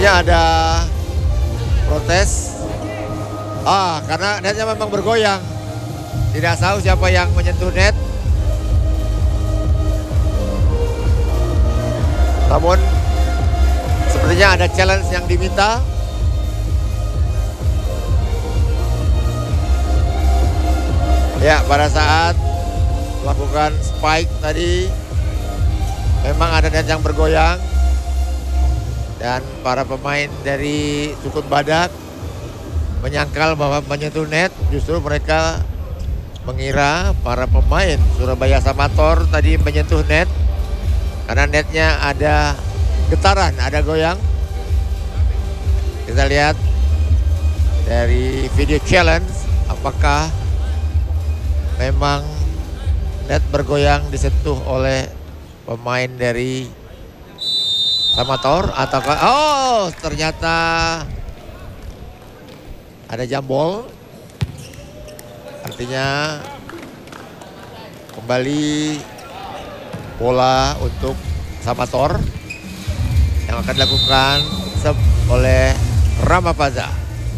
Sepertinya ada protes. Karena netnya memang bergoyang. Tidak tahu siapa yang menyentuh net. Namun sepertinya ada challenge yang diminta. Ya, pada saat melakukan spike tadi memang ada net yang bergoyang. Dan para pemain dari Sukun Badak menyangkal bahwa menyentuh net, justru mereka mengira para pemain Surabaya Samator tadi menyentuh net karena netnya ada getaran, ada goyang. Kita lihat dari video challenge apakah memang net bergoyang disentuh oleh pemain dari Samator ataukah ternyata ada jambol. Artinya kembali bola untuk Samator yang akan dilakukan oleh Ramapaza.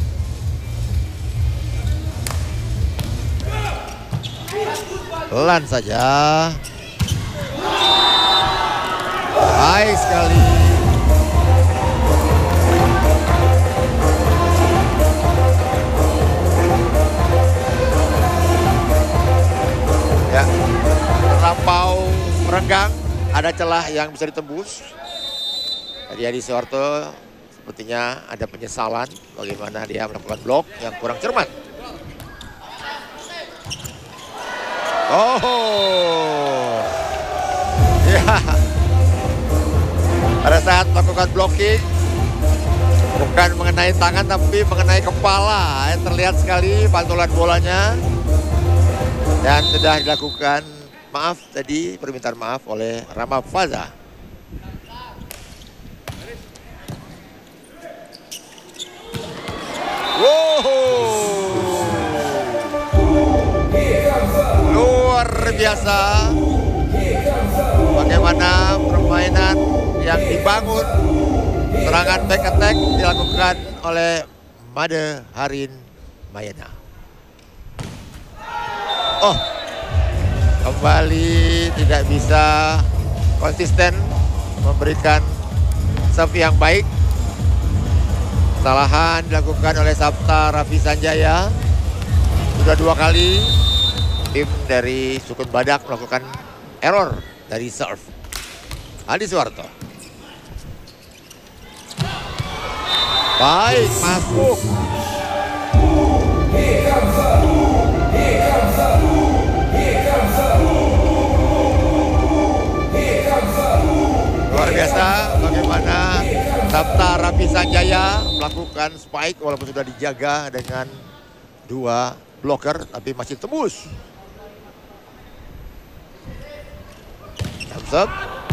Pelan saja. Baik sekali. Ya, terlampau merenggang, ada celah yang bisa ditembus. Tadi Adi Soeharto sepertinya ada penyesalan bagaimana dia melakukan blok yang kurang cermat. Ya, pada saat melakukan blocking bukan mengenai tangan tapi mengenai kepala. Terlihat sekali pantulan bolanya. Dan sudah dilakukan permintaan maaf oleh Ramapaza. Luar biasa bagaimana permainan yang dibangun. Serangan back attack dilakukan oleh Made Harin Mayana. Kembali tidak bisa konsisten memberikan serve yang baik. Kesalahan dilakukan oleh Sabta Raffi Sanjaya. Sudah 2 kali tim dari Sukun Badak melakukan error dari serve. Adi Soeharto. Baik, masuk. Luar biasa bagaimana Sabta Raffi Sanjaya melakukan spike walaupun sudah dijaga dengan 2 blocker tapi masih tembus. Thumbs up.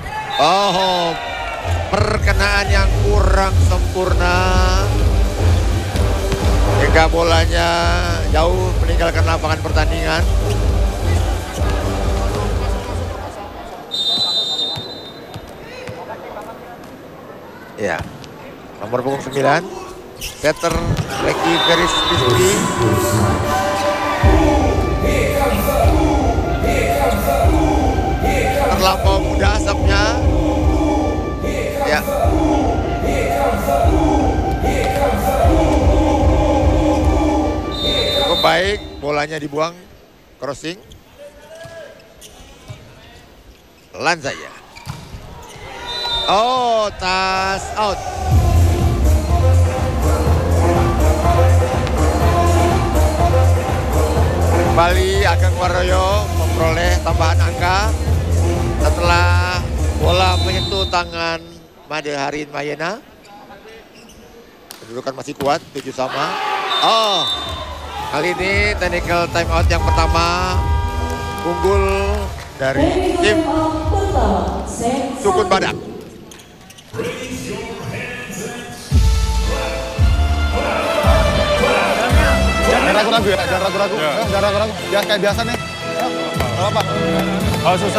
Perkenaan yang kurang sempurna hingga bolanya jauh meninggalkan lapangan pertandingan. Ya, nomor punggung 9, setter Ricky Feris Rizky. Terlampau mudah asapnya. Ya. Cukup baik, bolanya dibuang, crossing. Pelan saja. Tas out. Kembali Ageng Waroyo memperoleh tambahan angka setelah bola menyentuh tangan Made Harin Mayana. Kedudukan masih kuat, 7 sama. Kali ini technical time out yang pertama unggul dari tim Sukun Badak. Jangan ragu-ragu ya, jangan ragu-ragu. Jangan ragu-ragu. Ya kayak biasa nih. Apa? Susah.